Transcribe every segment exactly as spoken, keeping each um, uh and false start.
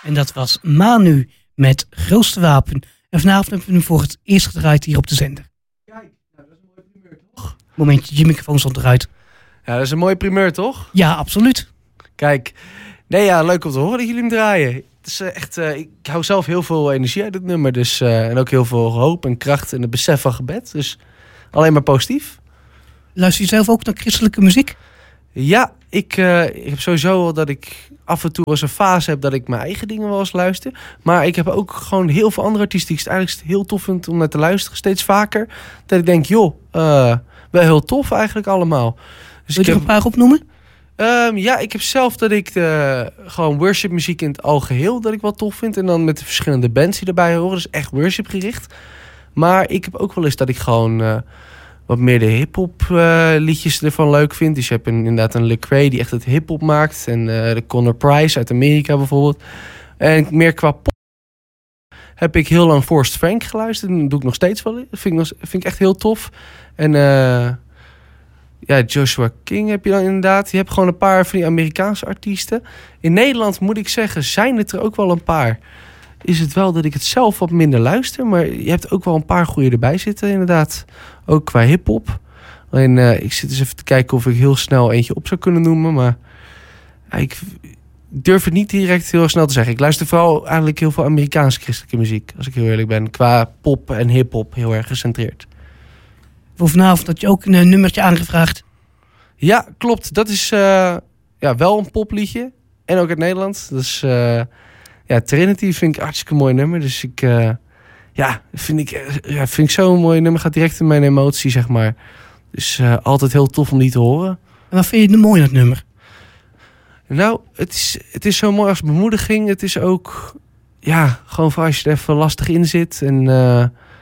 En dat was Manu met Grootste Wapen. En vanavond hebben we hem voor het eerst gedraaid hier op de zender. Kijk, nou, dat is een mooie primeur, toch? Momentje, je microfoon stond eruit. Ja, dat is een mooie primeur, toch? Ja, absoluut. Kijk, nee ja, leuk om te horen dat jullie hem draaien. Het is uh, echt, uh, ik hou zelf heel veel energie uit dit nummer. Dus, uh, en ook heel veel hoop en kracht en het besef van gebed. Dus alleen maar positief. Luister je zelf ook naar christelijke muziek? Ja, ik, uh, ik heb sowieso wel dat ik af en toe wel eens een fase heb dat ik mijn eigen dingen wel eens luister. Maar ik heb ook gewoon heel veel andere artiesten die ik het eigenlijk heel tof vind om naar te luisteren. Steeds vaker. Dat ik denk, joh, uh, wel heel tof eigenlijk allemaal. Dus Wil je ik er een paar opnoemen? Um, ja, ik heb zelf dat ik de, gewoon worshipmuziek in het algeheel dat ik wel tof vind. En dan met de verschillende bands die erbij horen. Dus echt worship gericht. Maar ik heb ook wel eens dat ik gewoon uh, wat meer de hip-hop uh, liedjes ervan leuk vind. Dus je hebt een, inderdaad een Lecrae die echt het hip-hop maakt. En uh, de Connor Price uit Amerika bijvoorbeeld. En meer qua pop heb ik heel lang Forrest Frank geluisterd. En dat doe ik nog steeds wel. Dat vind ik, nog, vind ik echt heel tof. En uh, ja, Joshua King heb je dan inderdaad. Je hebt gewoon een paar van die Amerikaanse artiesten. In Nederland moet ik zeggen, zijn het er ook wel een paar. Is het wel dat ik het zelf wat minder luister. Maar je hebt ook wel een paar goede erbij zitten inderdaad. Ook qua hiphop. Alleen uh, ik zit eens even te kijken of ik heel snel eentje op zou kunnen noemen. Maar uh, ik durf het niet direct heel snel te zeggen. Ik luister vooral eigenlijk heel veel Amerikaanse christelijke muziek. Als ik heel eerlijk ben. Qua pop en hiphop heel erg gecentreerd. Voor vanavond had je ook een uh, nummertje aangevraagd. Ja, klopt. Dat is uh, ja, wel een popliedje. En ook uit Nederland. Dat is uh, ja, Trinity vind ik een hartstikke mooi nummer. Dus ik, uh, ja, vind ik, uh, ja, vind ik zo'n mooi nummer. Gaat direct in mijn emotie, zeg maar. Dus uh, altijd heel tof om die te horen. En wat vind je mooi aan het nummer? Nou, het is, het is zo mooi als bemoediging. Het is ook, ja, gewoon voor als je er even lastig in zit. En uh,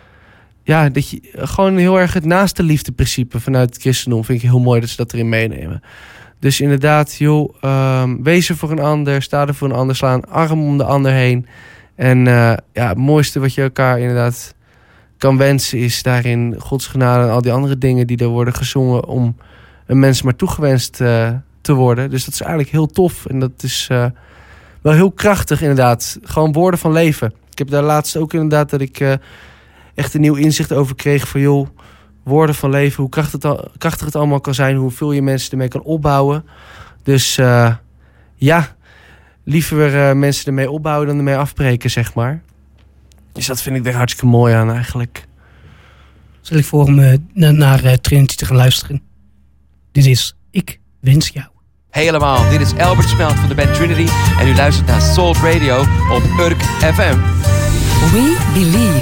ja, dat je gewoon heel erg het naaste liefde principe vanuit het christendom vind ik heel mooi dat ze dat erin meenemen. Dus inderdaad, joh, um, wees er voor een ander, sta er voor een ander, sla een arm om de ander heen. En uh, ja, het mooiste wat je elkaar inderdaad kan wensen is daarin Gods genade en al die andere dingen die er worden gezongen om een mens maar toegewenst uh, te worden. Dus dat is eigenlijk heel tof en dat is uh, wel heel krachtig inderdaad. Gewoon woorden van leven. Ik heb daar laatst ook inderdaad dat ik uh, echt een nieuw inzicht over kreeg van joh, woorden van leven, hoe krachtig het, al, krachtig het allemaal kan zijn, hoeveel je mensen ermee kan opbouwen. Dus uh, ja, liever uh, mensen ermee opbouwen dan ermee afbreken, zeg maar. Dus dat vind ik er hartstikke mooi aan eigenlijk. Stel ik voor om uh, naar, naar uh, Trinity te gaan luisteren. Dit is Ik Wens Jou. Hey allemaal, dit is Albert Smelt van de band Trinity en u luistert naar Soul Radio op Urk F M. We Believe.